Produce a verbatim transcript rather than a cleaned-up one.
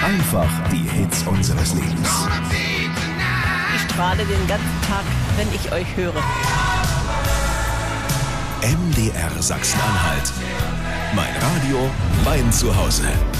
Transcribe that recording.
Einfach die Hits unseres Lebens. Ich strahle den ganzen Tag, wenn ich euch höre. M D R Sachsen-Anhalt. Mein Radio, mein Zuhause.